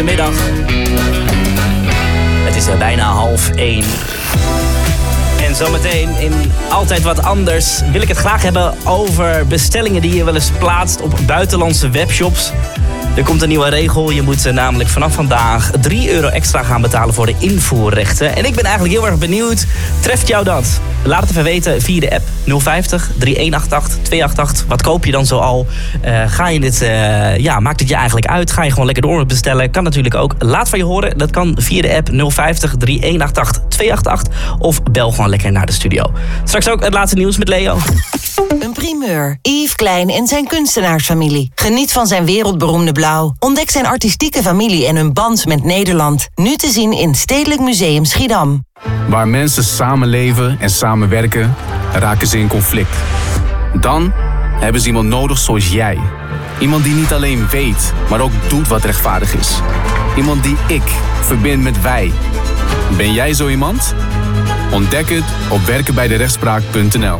Goedemiddag. Het is bijna 12:30. En zometeen in Altijd Wat Anders wil ik het graag hebben over bestellingen die je wel eens plaatst op buitenlandse webshops. Er komt een nieuwe regel. Je moet namelijk vanaf vandaag €3 extra gaan betalen voor de invoerrechten. En ik ben eigenlijk heel erg benieuwd. Treft jou dat? Laat het even weten via de app 050 3188 288. Wat koop je dan zoal? Ga je dit, maakt het je eigenlijk uit? Ga je gewoon lekker door bestellen? Kan natuurlijk ook. Laat van je horen. Dat kan via de app 050 3188 288. Of bel gewoon lekker naar de studio. Straks ook het laatste nieuws met Leo. Een primeur. Yves Klein en zijn kunstenaarsfamilie. Geniet van zijn wereldberoemde blauw. Ontdek zijn artistieke familie en hun band met Nederland. Nu te zien in Stedelijk Museum Schiedam. Waar mensen samenleven en samenwerken, raken ze in conflict. Dan hebben ze iemand nodig zoals jij. Iemand die niet alleen weet, maar ook doet wat rechtvaardig is. Iemand die ik verbind met wij. Ben jij zo iemand? Ontdek het op werkenbijderechtspraak.nl.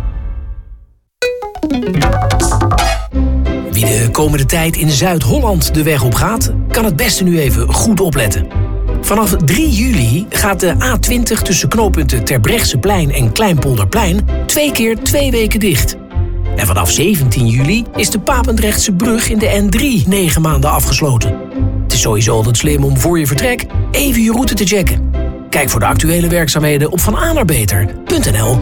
Wie de komende tijd in Zuid-Holland de weg op gaat, kan het beste nu even goed opletten. Vanaf 3 juli gaat de A20 tussen knooppunten Terbrechtseplein en Kleinpolderplein 2 keer 2 weken dicht. En vanaf 17 juli is de Papendrechtse brug in de N3 9 maanden afgesloten. Het is sowieso altijd slim om voor je vertrek even je route te checken. Kijk voor de actuele werkzaamheden op vananerbeter.nl.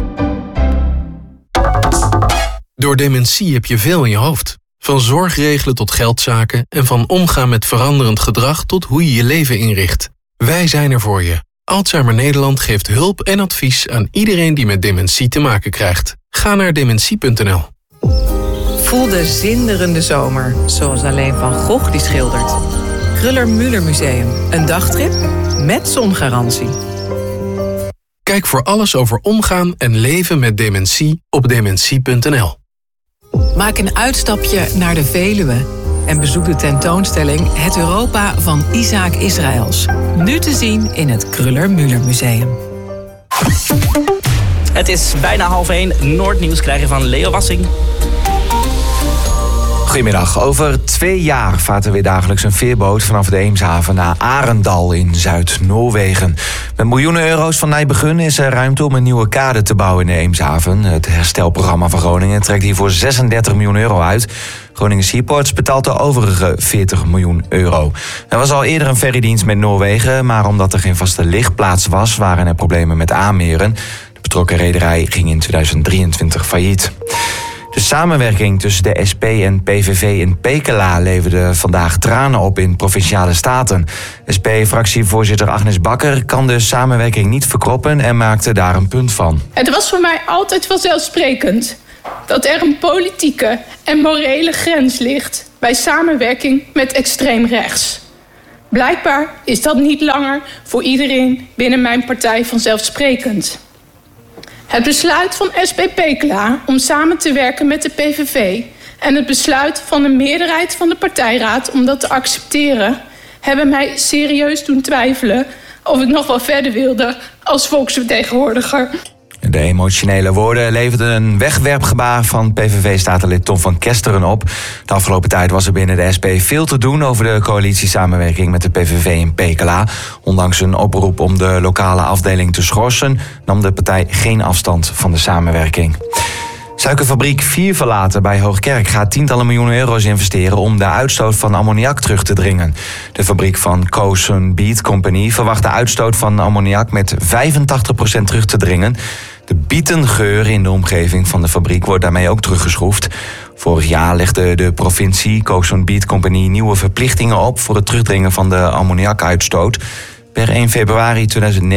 Door dementie heb je veel in je hoofd. Van zorgregelen tot geldzaken en van omgaan met veranderend gedrag tot hoe je je leven inricht. Wij zijn er voor je. Alzheimer Nederland geeft hulp en advies aan iedereen die met dementie te maken krijgt. Ga naar dementie.nl. Voel de zinderende zomer, zoals alleen Van Gogh die schildert. Kruller-Müller Museum, een dagtrip met zongarantie. Kijk voor alles over omgaan en leven met dementie op dementie.nl. Maak een uitstapje naar de Veluwe en bezoek de tentoonstelling Het Europa van Isaac Israëls. Nu te zien in het Kruller-Müller Museum. Het is bijna 12:30. Noordnieuws krijg je van Leo Wassing. Goedemiddag. Over 2 jaar vaart er weer dagelijks een veerboot vanaf de Eemshaven naar Arendal in Zuid-Noorwegen. Met miljoenen euro's van Nijbegun is er ruimte om een nieuwe kade te bouwen in de Eemshaven. Het herstelprogramma van Groningen trekt hiervoor €36 miljoen uit. Groningen Seaports betaalt de overige €40 miljoen. Er was al eerder een ferrydienst met Noorwegen, maar omdat er geen vaste ligplaats was, waren er problemen met aanmeren. De betrokken rederij ging in 2023 failliet. De samenwerking tussen de SP en PVV in Pekela leverde vandaag tranen op in Provinciale Staten. SP-fractievoorzitter Agnes Bakker kan de samenwerking niet verkroppen en maakte daar een punt van. Het was voor mij altijd vanzelfsprekend dat er een politieke en morele grens ligt bij samenwerking met extreem rechts. Blijkbaar is dat niet langer voor iedereen binnen mijn partij vanzelfsprekend. Het besluit van SP Pekela om samen te werken met de PVV en het besluit van de meerderheid van de partijraad om dat te accepteren, hebben mij serieus doen twijfelen of ik nog wel verder wilde als volksvertegenwoordiger. De emotionele woorden leverden een wegwerpgebaar van PVV-statenlid Tom van Kesteren op. De afgelopen tijd was er binnen de SP veel te doen over de coalitiesamenwerking met de PVV in Pekela. Ondanks een oproep om de lokale afdeling te schorsen, nam de partij geen afstand van de samenwerking. Suikerfabriek Vierverlaten bij Hoogkerk gaat tientallen miljoenen euro's investeren om de uitstoot van ammoniak terug te dringen. De fabriek van Cosun Beet Company verwacht de uitstoot van ammoniak met 85% terug te dringen. De bietengeur in de omgeving van de fabriek wordt daarmee ook teruggeschroefd. Vorig jaar legde de provincie Cosun Beet Company nieuwe verplichtingen op voor het terugdringen van de ammoniakuitstoot. Per 1 februari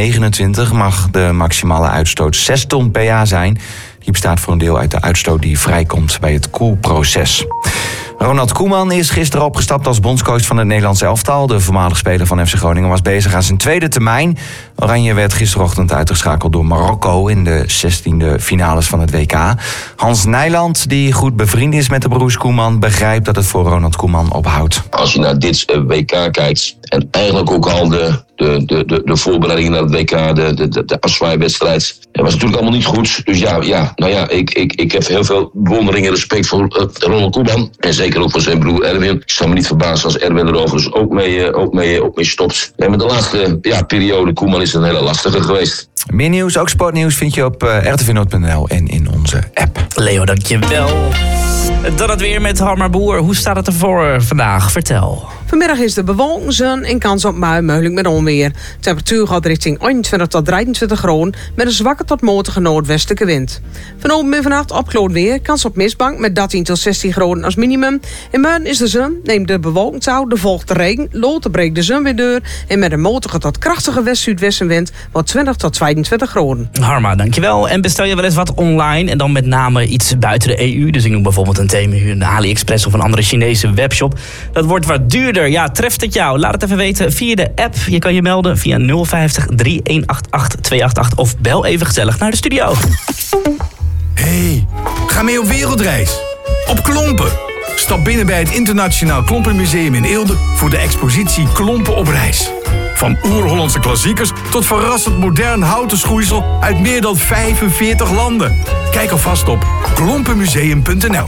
2029 mag de maximale uitstoot 6 ton per jaar zijn. Die bestaat voor een deel uit de uitstoot die vrijkomt bij het koelproces. Ronald Koeman is gisteren opgestapt als bondscoach van het Nederlands elftal. De voormalig speler van FC Groningen was bezig aan zijn tweede termijn. Oranje werd gisterochtend uitgeschakeld door Marokko in de 16e finales van het WK. Hans Nijland, die goed bevriend is met de broers Koeman, begrijpt dat het voor Ronald Koeman ophoudt. Als je naar dit WK kijkt en eigenlijk ook al de de voorbereidingen naar het WK, de afzwaaiwedstrijd. Dat was natuurlijk allemaal niet goed. Dus ik heb heel veel bewondering en respect voor Ronald Koeman. En zeker ook voor zijn broer Erwin. Ik zou me niet verbazen als Erwin er overigens ook mee stopt. En met de laatste periode, Koeman is een hele lastige geweest. Meer nieuws, ook sportnieuws, vind je op rtvnoord.nl en in onze app. Leo, dankjewel. Dan het weer met Harmer Boer. Hoe staat het ervoor vandaag? Vertel. Vanmiddag is de bewolking, zon en kans op bui, mogelijk met onweer. De temperatuur gaat richting 21 tot 23 graden met een zwakke tot matige noordwestelijke wind. Vanavond en vannacht opklaard weer, kans op mistbank met 13 tot 16 graden als minimum. In morgen is de zon, neemt de bewolking toe, de volgt de regen, later breekt de zon weer door en met een matige tot krachtige west-zuidwestenwind wordt 20 tot 22 graden. Harma, dankjewel. En bestel je wel eens wat online en dan met name iets buiten de EU? Dus ik noem bijvoorbeeld een Temu, een AliExpress of een andere Chinese webshop. Dat wordt wat duurder. Ja, treft het jou? Laat het even weten via de app. Je kan je melden via 050 3188 288 of bel even gezellig naar de studio. Hey, ga mee op wereldreis. Op Klompen. Stap binnen bij het Internationaal Klompenmuseum in Eelde voor de expositie Klompen op reis. Van oer-Hollandse klassiekers tot verrassend modern houten schoeisel uit meer dan 45 landen. Kijk alvast op klompenmuseum.nl.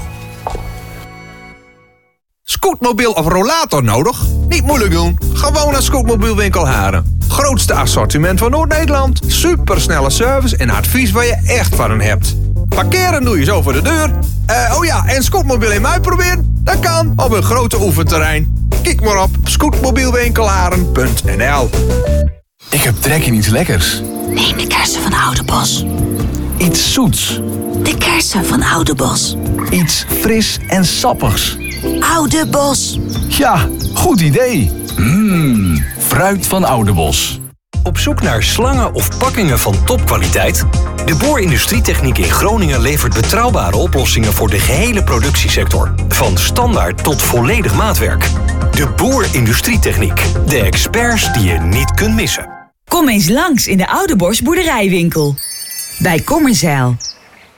Scootmobiel of rollator nodig? Niet moeilijk doen. Gewoon naar Scootmobielwinkel Haren. Grootste assortiment van Noord-Nederland. Supersnelle service en advies waar je echt van hen hebt. Parkeren doe je zo voor de deur. En Scootmobiel in mij proberen? Dat kan op een grote oefenterrein. Kijk maar op scootmobielwinkelharen.nl. Ik heb trek in iets lekkers. Neem de kersen van Oudebos. Iets zoets. De kersen van Oudebos. Iets fris en sappigs. Oudebos. Ja, goed idee. Fruit van Oudebos. Op zoek naar slangen of pakkingen van topkwaliteit? De Boer Industrietechniek in Groningen levert betrouwbare oplossingen voor de gehele productiesector. Van standaard tot volledig maatwerk. De Boer Industrietechniek. De experts die je niet kunt missen. Kom eens langs in de Oudebos boerderijwinkel. Bij Kommerzeil.